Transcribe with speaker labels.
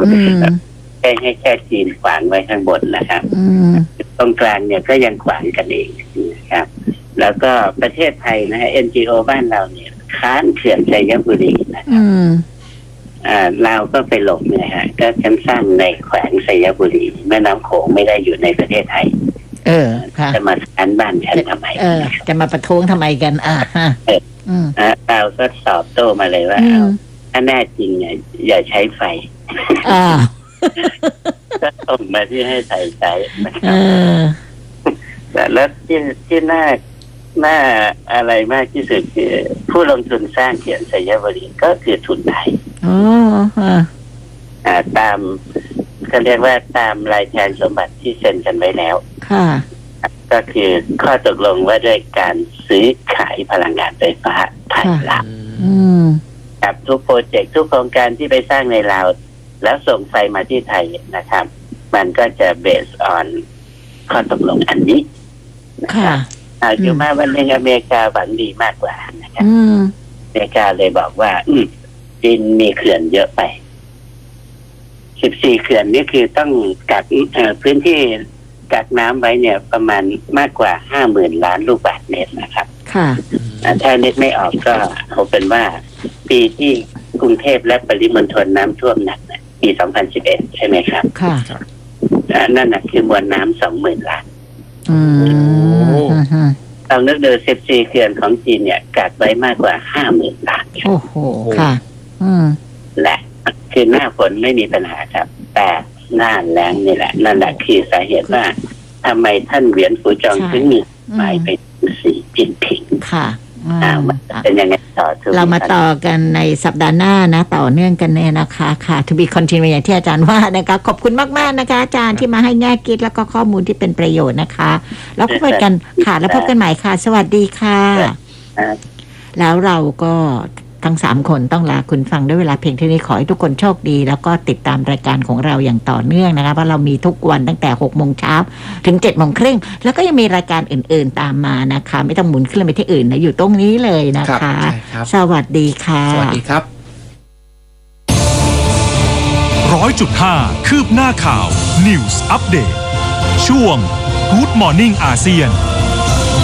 Speaker 1: ให้แค่จีนขวางไว้ข้างบนนะครับตรงกลางเนี่ยก็ยังขวางกันเองนะครับแล้วก็ประเทศไทยนะฮะ NGO บ้านเราเนี่ยค้านเขื่อนชัยบุรีนะครับเราก็ไปหลบเนี่ยฮะก็ชั้นสร้างในแขวงชัยบุรีแม่น้ำโขงไม่ได้อยู่ในประเทศไทยจะมาค้านบ้านฉันทำไม
Speaker 2: จะมาประท้วงทำไมกัน
Speaker 1: เราก็ตอบโต้มาเลยว่าถ้าแน่จริงเนี่ยอย่าใช้ไฟก็ส่งมาที่ให้ไทยใช้นะครับแต่แล้วที่น่าอะไรมากที่สุดคือผู้ลงทุนสร้างเขื่อนชัยบุรีก็คือทุนไทยตามเขาเรียกว่าตามรายการสมบัติที่เซ็นกันไว้แล้วก็คือข้อตกลงว่าด้วยการซื้อขายพลังงานไฟฟ้าไทยลาวกับทุกโปรเจกต์ทุกโครงการที่ไปสร้างในลาวแล้วส่งไฟมาที่ไทยนะครับมันก็จะเบสออนข้อตกลงอันนี้อยู่มาวันหนึ่งอเมริกาหวังดีมากกว่านะครับอเมริกาเลยบอกว่าจีนมีเขื่อนเยอะไป14 เขื่อนนี่คือต้องกักพื้นที่กักน้ำไว้เนี่ยประมาณมากกว่า 50,000 ล้านลูกบาศก์เมตรนะครับถ้านึกไม่ออกก็เอาเป็นว่าปีที่กรุงเทพและปริมณฑลน้ำท่วมหนักปี 2011 ใช่ไหมครับนั่นน่ะคือมวลน้ำ 20,000 ล้านเรานึกดู14 เขื่อนของจีนเนี่ยกักไว้มากกว่า 50,000 ล้าน
Speaker 2: โอ้โหค่ะ
Speaker 1: และคือหน้าฝนไม่มีปัญหาครับแต่หน้าแล้งนี่แหละนั่นแหละคือสาเหตุว่าทำไมท่านเหวียนฝูจองถึงมีหมายไปสีจิ้นผิงเป็นยังไงต่อ
Speaker 2: เรามาต่อกันในสัปดาห์หน้านะต่อเนื่องกันเนี่ยนะคะค่ะ to be continue อย่างที่อาจารย์ว่านะคะขอบคุณมากๆนะคะอาจารย์ที่มาให้แง่คิดแล้วก็ข้อมูลที่เป็นประโยชน์นะคะแล้วพบกันค่ะแล้วพบกันใหม่ค่ะสวัสดีค่ะแล้วเราก็ทั้ง3คนต้องลาคุณฟังด้วยเวลาเพียงเท่านี้ขอให้ทุกคนโชคดีแล้วก็ติดตามรายการของเราอย่างต่อเนื่องนะคะเพราะเรามีทุกวันตั้งแต่ 6 โมงเช้าถึง 7 โมงครึ่งแล้วก็ยังมีรายการอื่นๆตามมานะคะไม่ต้องหมุนขึ้นไปที่อื่นนะอยู่ตรงนี้เลยนะคะสวัสดีค่ะ
Speaker 3: สวัสดีครับ
Speaker 4: 100.5 คืบหน้าข่าว News Update ช่วง Good Morning อาเซียน